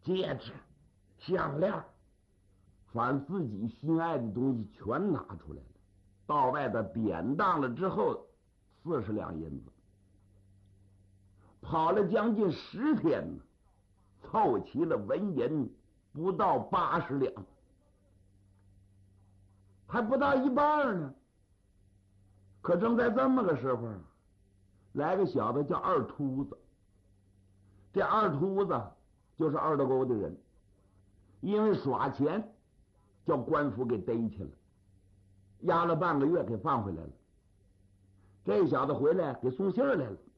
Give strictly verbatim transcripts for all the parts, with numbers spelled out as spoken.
戒指、项链，把自己心爱的东西全拿出来了，到外头典当了之后，四十两银子，跑了将近十天呢，凑齐了纹银不到八十两，还不到一半呢。可正在这么个时候，来个小子叫二秃子。这二秃子就是二道沟的人，因为耍钱叫官府给逮去了，押了半个月给放回来了。这小子回来给送信来了，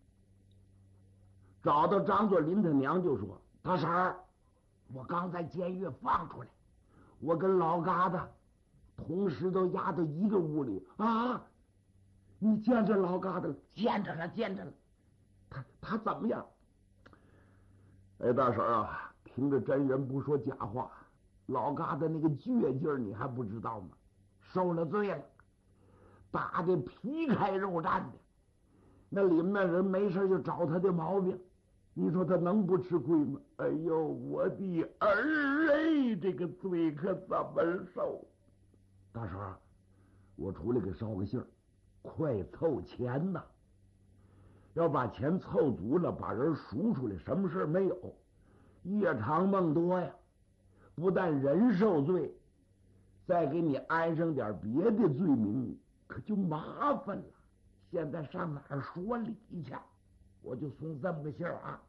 找到张作霖他娘就说：大婶儿，我刚在监狱放出来，我跟老疙瘩同时都押到一个屋里啊！你见着老疙瘩了？见着了，见着了。他他怎么样？哎，大婶啊，听着真人不说假话，老疙瘩那个倔劲儿你还不知道吗？受了罪了，打的皮开肉绽的，那里面人没事就找他的毛病，你说他能不吃亏吗？哎呦，我的儿哎，这个罪可怎么受？大婶儿，我出来给捎个信儿，快凑钱呐！要把钱凑足了，把人赎出来，什么事没有？夜长梦多呀！不但人受罪，再给你安上点别的罪名，可就麻烦了。现在上哪儿说理去？我就送这么个信儿啊！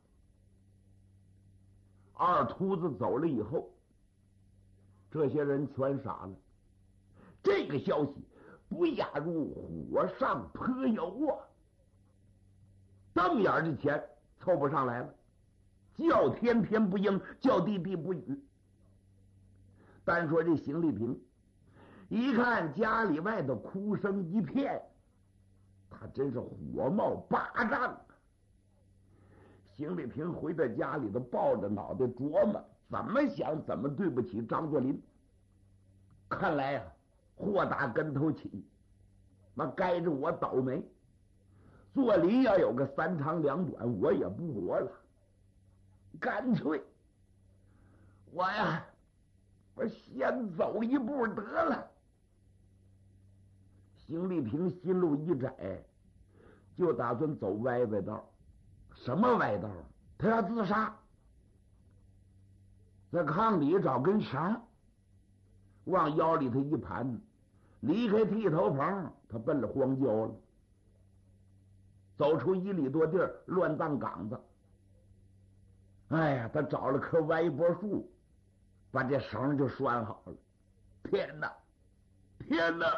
二秃子走了以后，这些人全傻了。这个消息不亚入火上泼油啊！这么点的钱凑不上来了，叫天天不应，叫地地不语。单说这邢丽萍，一看家里外的哭声一片，他真是火冒八丈啊！邢丽萍回到家里头，抱着脑袋琢磨，怎么想怎么对不起张作霖。看来啊，祸打跟头起，那该着我倒霉。作霖要有个三长两短，我也不活了。干脆我呀，我先走一步得了。邢丽萍心路一窄，就打算走歪歪道。什么歪道？他要自杀，在炕里找根绳，往腰里头一盘，离开剃头棚，他奔了荒郊了。走出一里多地儿，乱葬岗子。哎呀，他找了棵歪脖树，把这绳就拴好了。天哪，天哪！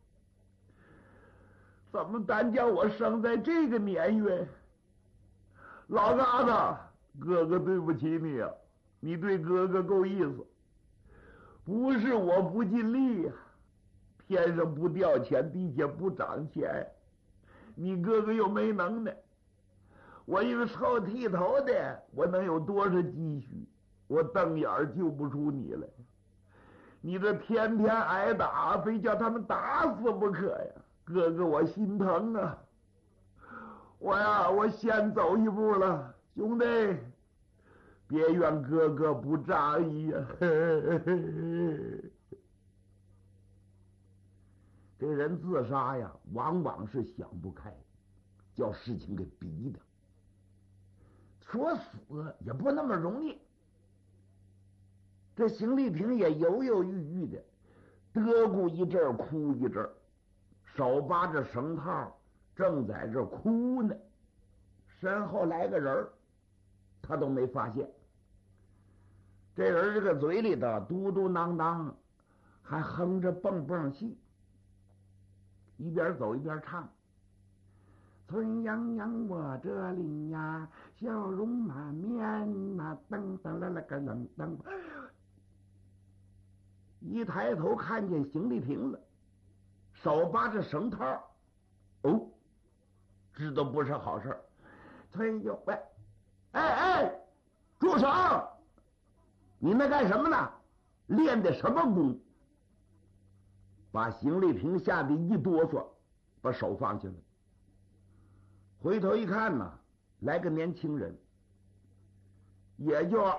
怎么单叫我生在这个年月？老疙瘩，哥哥对不起你啊！你对哥哥够意思。不是我不尽力呀、啊，天上不掉钱，地下不长钱。你哥哥又没能耐，我一个臭剃头的，我能有多少积蓄？我瞪眼救不出你来。你这天天挨打，非叫他们打死不可呀！哥哥，我心疼啊！我呀，我先走一步了，兄弟，别怨哥哥不仗义呀！这人自杀呀，往往是想不开，叫事情给逼的。说死也不那么容易。这邢丽萍也犹犹豫豫的，嘚咕一阵儿，哭一阵儿，手扒着绳套，正在这哭呢。身后来个人儿，他都没发现。这人这个嘴里的嘟嘟囔囔，还哼着蹦蹦戏。一边走一边唱：春洋洋我这里呀，笑容满面呐，噔噔啦啦个噔噔。一抬头看见邢丽萍了，手扒着绳套，哦，知道不是好事。崔呦喂，哎哎，住手！你那干什么呢？练的什么功？把邢丽萍吓得一哆嗦，把手放下了。回头一看呢，来个年轻人，也就